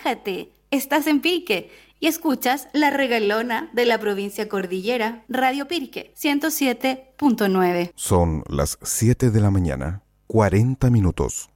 relájate. Estás en Pirque y escuchas La Regalona de la provincia Cordillera, Radio Pirque 107.9. Son las 7 de la mañana, 40 minutos.